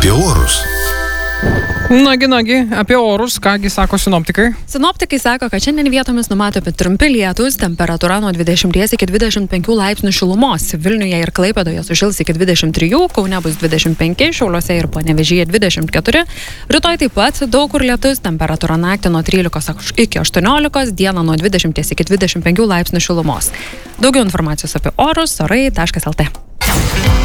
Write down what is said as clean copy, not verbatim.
apie orus. Nagi, apie orus, kągi sako sinoptikai? Sinoptikai sako, kad šiandien vietomis numatomi trumpi lietūs, temperatūra nuo 20 iki 25 laipsnių šilumos. Vilniuje ir Klaipėdoje sušils iki 23, Kaune bus 25, Šiauliuose ir Panevėžyje 24. Rytoj taip pat daug kur lietus, temperatūra naktį nuo 13 iki 18, dieną nuo 20 iki 25 laipsnių šilumos. Daugiau informacijos apie orus, orai.lt.